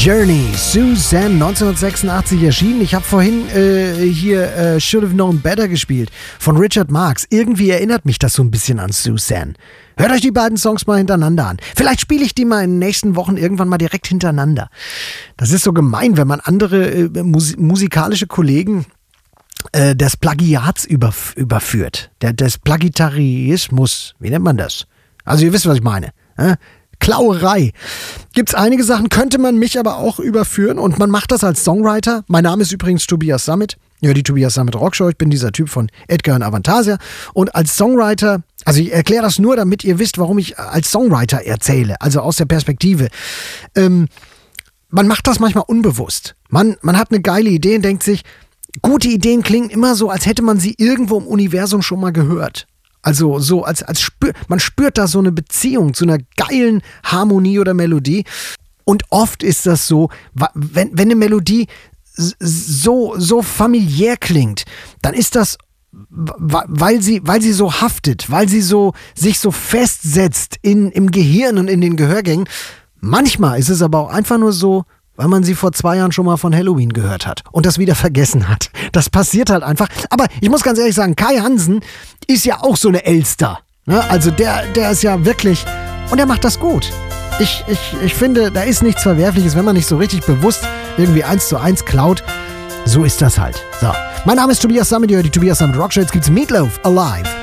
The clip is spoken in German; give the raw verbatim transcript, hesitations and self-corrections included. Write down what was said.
Journey, Suzanne, neunzehnhundertsechsundachtzig erschienen. Ich habe vorhin äh, hier äh, Should Have Known Better gespielt von Richard Marx. Irgendwie erinnert mich das so ein bisschen an Suzanne. Hört euch die beiden Songs mal hintereinander an. Vielleicht spiele ich die mal in den nächsten Wochen irgendwann mal direkt hintereinander. Das ist so gemein, wenn man andere äh, mus- musikalische Kollegen äh, des Plagiats überf- überführt. Der, des Plagitarismus. Wie nennt man das? Also ihr wisst, was ich meine. Äh? Klauerei. Gibt's einige Sachen, könnte man mich aber auch überführen und man macht das als Songwriter. Mein Name ist übrigens Tobias Sammet. Ja, die Tobias Sammet Rockshow. Ich bin dieser Typ von Edgar und Avantasia. Und als Songwriter, also ich erkläre das nur, damit ihr wisst, warum ich als Songwriter erzähle. Also aus der Perspektive. Ähm, man macht das manchmal unbewusst. Man, man hat eine geile Idee und denkt sich, gute Ideen klingen immer so, als hätte man sie irgendwo im Universum schon mal gehört. Also so, als, als spür, man spürt da so eine Beziehung zu einer geilen Harmonie oder Melodie. Und oft ist das so, wenn, wenn eine Melodie so, so familiär klingt, dann ist das, weil sie, weil sie so haftet, weil sie so, sich so festsetzt in, im Gehirn und in den Gehörgängen. Manchmal ist es aber auch einfach nur so, weil man sie vor zwei Jahren schon mal von Halloween gehört hat und das wieder vergessen hat. Das passiert halt einfach. Aber ich muss ganz ehrlich sagen, Kai Hansen ist ja auch so eine Elster. Ne? Also der, der ist ja wirklich, und er macht das gut. Ich, ich, ich finde, da ist nichts Verwerfliches, wenn man nicht so richtig bewusst irgendwie eins zu eins klaut. So ist das halt. So. Mein Name ist Tobias Sammet, die Tobias Sammet Rockshow. Jetzt gibt's Meatloaf Alive.